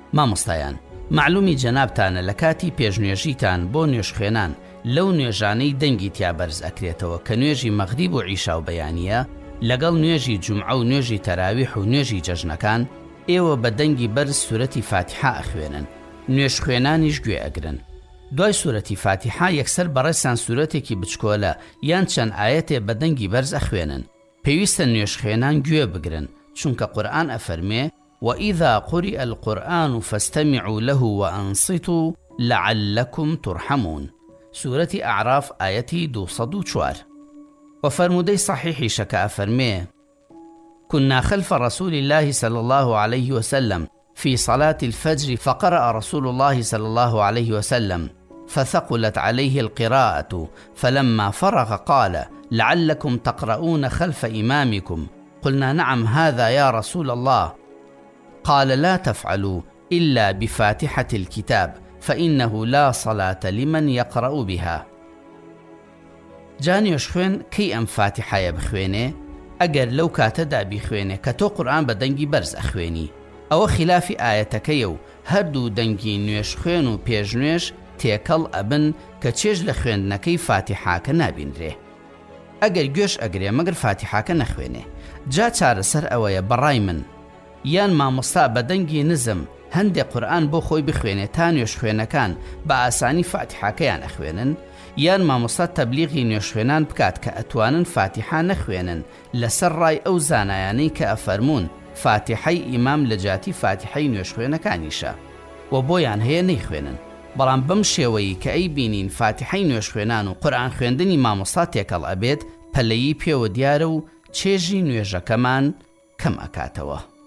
مامۆستایان، معلومی جەنابتانە لە کاتی پێشنوێژیتان بۆ نوێژخوێنان لەو نوێژانەی دەنگی تیا بەرز ئەکرێتەوە کە نوێژی مەغریب و عیشا و بەیانیە لەگەڵ نوێژی جومعە و نوێژی تەراویح و نوێژی جەژنەکان، ئێوە بە دەنگی بەرز سورەتی فاتحە ئەخوێنن، نوێژخوێنانیش گوێ ئەگرن. دوای سورەتی فاتحە یەکسەر بەڕێسان سورەتێکی بچکۆلە یان چەند ئاەتێ بە دەنگی بەرز ئەخوێنن. پێویستە نوێژخوێنان گوێ بگرن، چونکە قورئان ئەفەرمێ وَإِذَا قُرِئَ الْقُرْآنُ فَاسْتَمِعُوا لَهُ وَأَنصِتُوا لَعَلَّكُمْ تُرْحَمُونَ. سورەتی ئەعراف ئاەتی 204. وفرمودي صحيحي شكا أفرميه كنا خلف رسول الله صلى الله عليه وسلم في صلاة الفجر فقرأ رسول الله صلى الله عليه وسلم فثقلت عليه القراءة فلما فرغ قال لعلكم تقرؤون خلف إمامكم قلنا نعم هذا يا رسول الله قال لا تفعلوا إلا بفاتحة الكتاب فإنه لا صلاة لمن يقرأ بها. جانیۆش خوێن کەی ئەم فاتحایە بخوێنێ؟ ئەگەر لەو کاتەدا بیخوێنێ کە تۆ قورئان بە دەنگی بەرز ئەخوێنی، ئەوە خلافی ئاەتەکەیە و هەردوو دەنگی نوێش خوێن و پێشنوێش تێکەڵ ئەبن کە چێژ لە خوێندنەکەی فاتحاکە نابینرێ. ئەگەر گوێش ئەگرێ مەگەر فاتحاکە نەخوێنێ. جا چارەسەر ئەوەیە بەڕای من یان مامۆستا بە دەنگی نزم هەندێک قورئان بۆ خۆی بخوێنێ تا نوێش خوێنەکان بە ئاسانی فاتحاکەیان ئەخوێنن، یان مامۆستا تەبلیغی نوێژخوێنان بکات کە ئەتوانن فاتحا نەخوێنن لەسەر ڕای ئەو زانایانەی کە ئەفەرمون فاتحەی ئیمام لە جاتی فاتحەی نوێژخوێنەکانیشە و بۆیان هەیە نەیخوێنن. بەڵام بەم شێوەیە کە ئەی بینین فاتحەی نوێژخوێنان و قورئان خوێندنی مامۆستا تێکەڵ ئەبێت، پەلەیی پێوە دیارە و چێژی نوێژەکەمان کەم ئەکاتەوە.